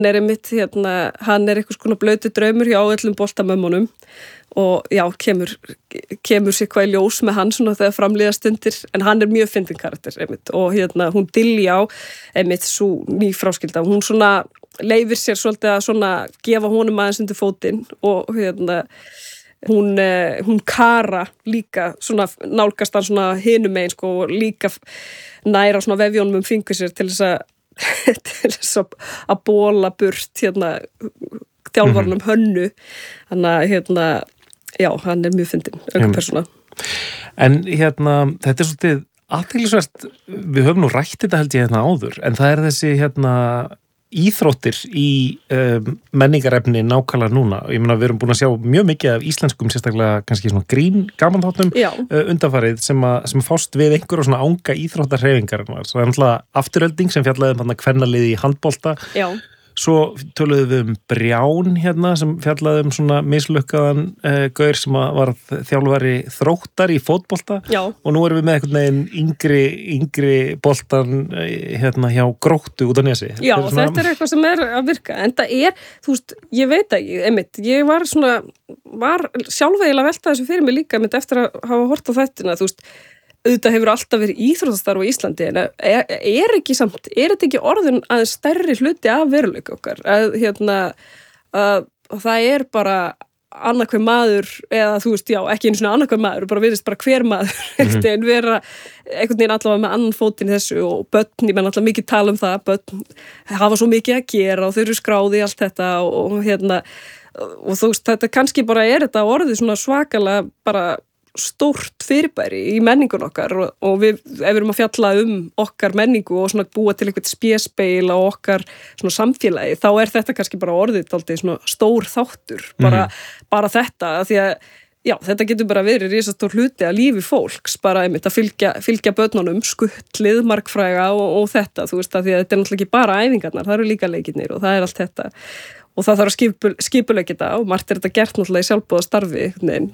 einmitt, hann einhvers konar blauti draumur hjá öllum boltamömmunum og já, kemur sér hvað í ljós með hann svona þegar framlíða stundir, en hann mjög fyndinn karakter einmitt og hún Diljá einmitt svo nýfráskilda, hún svona leifir sér svolítið að svona gefa honum aðeins undir fótinn og hún Kara líka svona nálgast hann svona hinum megin sko og líka næra svona vefjónum fingur sér til þess að bóla burt þjálfarnum Hönnu, þannig að já, hann mjög fyndinn, persóna. En þetta svolítið athyglisvert, við höfum nú rætt þetta held ég áður, en það þessi íþróttir í menningarefni nákvæmlega núna. Ég meina, við erum búin að sjá mjög mikið af íslenskum, sérstaklega kannski svona grín gamanþáttum undanfarið sem fást við einhverjum svona anga íþróttarhreyfingarinnar. Það náttúrulega Afturölding sem fjallaði kvennaliði í handbolta. Já. Svo töluðum við Brján sem fjallaði svona mislukkaðan gaur sem var þjálfari Þróttar í fótbolta. Já. Og nú erum við með einhvern veginn yngri boltan hjá Gróttu út á Nesi. Já, þetta eitthvað sem að virka, en það þú veist, ég veit ekki, einmitt, ég var sjálf eiginlega að velta þessu fyrir mig líka, einmitt eftir að hafa hort á þættina, þú veist, auðvitað hefur alltaf verið íþróttastarf á Íslandi, en er þetta ekki orðin aðeins stærri hluti af veruleika okkar, að það bara annarkveð maður, eða þú veist, já, ekki einu svona annarkveð maður, bara virðist bara hver maður, en vera einhvern veginn allavega með annan fótinn í þessu og börn, ég menn alltaf mikið tala um það, börn hafa svo mikið að gera og þau eru skráði allt þetta og þú veist, þetta kannski bara þetta orðið svona svakalega bara stórt fyrirbæri í menningun okkar og ef við erum að fjalla okkar menningu og svona búa til eitthvað spéspeil á okkar svona samfélagi, þá þetta kannski bara orðið dálítið svona stór þáttur, bara þetta, því að já, þetta getur bara verið risastór hluti að lífi fólks, bara einmitt að fylgja börnunum, skuttlið, margfræga og þetta, þú veist, að því að þetta náttúrulega ekki bara æfingarnar, það eru líka leikirnir og það allt þetta og það þarf að skipuleggja þetta og margt þetta gert náttúrulega í sjálfboðastarfi,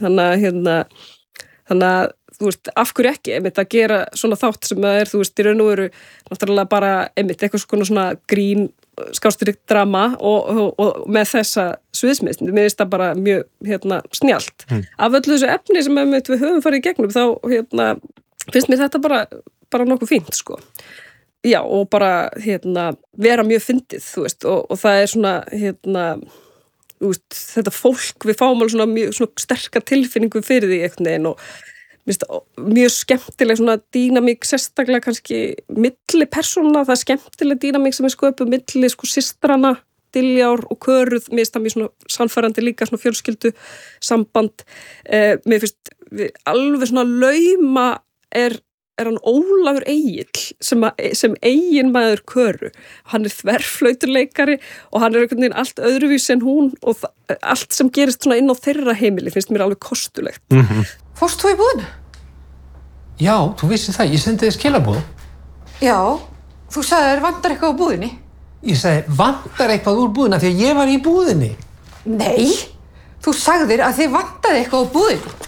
þannig að, þú veist, af hverju ekki einmitt að gera svona þátt sem það þú veist, í raun og veru náttúrulega bara einmitt eitthvað svona grín, skástríkt drama og með þessa sviðsmynd, mér finnst það bara mjög snjallt. Af öllu þessu efni sem við höfum farið í gegnum, þá finnst mér þetta bara nokkuð fínt, sko. Já, og bara, vera mjög fyndið, þú veist, og það svona, þú veist, þetta fólk, við fáum alveg svona mjög svona sterka tilfinningu fyrir því einhvern veginn og mjög skemmtileg svona dýnamík, sérstaklega kannski milli persóna, það skemmtileg dýnamík sem sköpuð milli systrana, Diljár og Köruð, mér finnst það mjög svona sannfærandi líka svona fjölskyldu samband, mér finnst alveg svona lauma er hann Ólafur Egill sem eigin maður Köru. Hann þverflauturleikari og hann einhvern veginn allt öðruvísi en hún og allt sem gerist svona inn á þeirra heimili finnst mér alveg kostulegt. Fórst þú í búðinu? Já, þú vissir það, ég sendi þér skilaboð. Já, þú sagði þér vantar eitthvað á búðinni. Ég sagði vantar eitthvað úr búðina því að ég var í búðinni. Nei, þú sagðir að þið vantaði eitthvað á búðinni.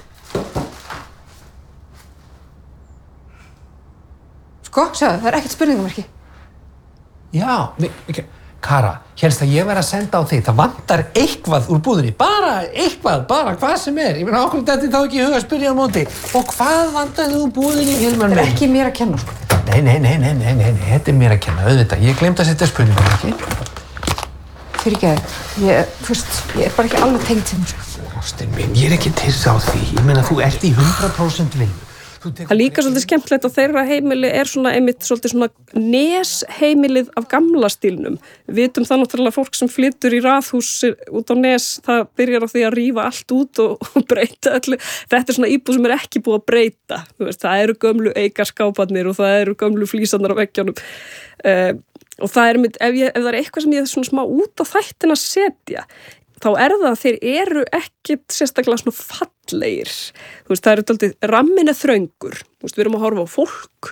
Sko, sjáðu, það ekkert spurningamerki. Já, Kara, helst að ég væri að senda á þig, það vantar eitthvað úr búðinni, bara eitthvað, bara hvað sem er. Ég meina, okkur þetta þá ekki í huga að spyrja á móti. Og hvað vantaði úr búðinni, Hilmar minn? Þetta ekki mér að kenna, sko. Nei, þetta mér að kenna, auðvitað. Ég gleymd að setja spurningamerki. Fyrirgefðu, þú veist, ég bara ekki alveg tengd til mér, sko. Ástin minn, ég ekki tirsa á því. Ég meina, þú ert í 100% vinnu. Það líka svolítið skemmtilegt að þeirra heimili svona einmitt svolítið svona nesheimilið af gamla stílnum. Við vitum það náttúrulega fólk sem flytur í raðhús út á Nes, það byrjar á því að rífa allt út og breyta öllu. Þetta svona íbúð sem ekki búið að breyta. Þú veist, það eru gömlu eigaskáparnir og það eru gömlu flísarnar á veggjónum. Og það einmitt, ef það eitthvað sem ég svona smá út á þættina að setja, þá það að þeir eru ekkit sérstaklega svona fallegir. Þú veist, það eru dálítið, rammin þröngur. Þú veist, við erum að horfa á fólk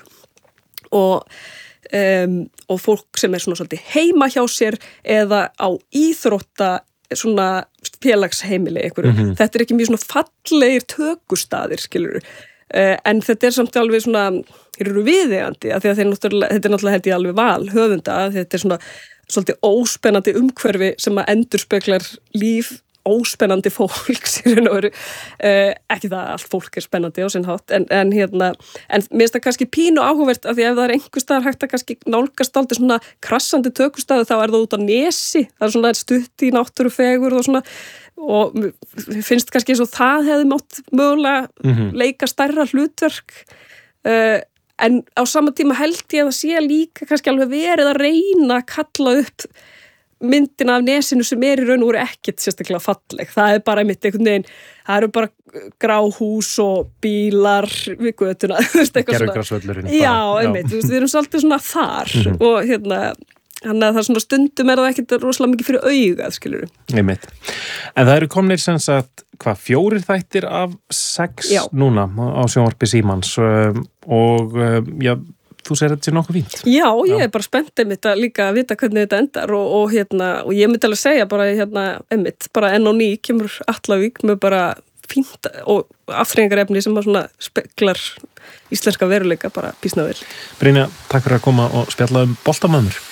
og fólk sem svona svolítið heima hjá sér eða á íþrótta svona félagsheimili einhverju. Þetta ekki mjög svona fallegir tökustaðir, skilurðu. En þetta samt alveg svona, þeir eru viðeigandi, af því að þetta náttúrulega held ég alveg val höfunda, þetta svona svolítið óspennandi umhverfi sem að endurspeglar líf óspennandi fólks í raun og veru. Ekki það að allt fólk spennandi á sinn hátt, en mér finnst það kannski pínu áhugavert af því ef það einhvers staðar hægt að kannski nálgast aldrei svona krassandi tökustæðu þá það út á nesi, það svona stutt í náttúrufegur og svona, og finnst kannski eins og það hefði mátt mögulega leika stærra hlutverk, en á sama tíma held ég að það sé líka kannski alveg verið að reyna að kalla upp myndina af nesinu sem í raun og veru ekkert sérstaklega falleg. Það bara einmitt einhvern veginn, það eru bara gráhús og bílar við götuna. Gervigrasvöllurinn. Já, einmitt, við erum svolítið svona þar og þannig að það svona stundum það ekkert rosalega mikið fyrir augað, skilurðu. Einmitt. En það eru komnir sem sagt, 4 þættir af 6 núna á sjónvarpi Símans og þú segir þetta sé nokkuð fínt. Já, ég er bara spennt einmitt að líka að vita hvernig þetta endar og ég myndi alveg segja bara einmitt, bara enn á ný kemur Atlavík með bara fínt og afþreyingarefni sem að svona speklar íslenska veruleika bara býsna vel. Brynja, takk fyrir að koma og spjalla boltamömmur.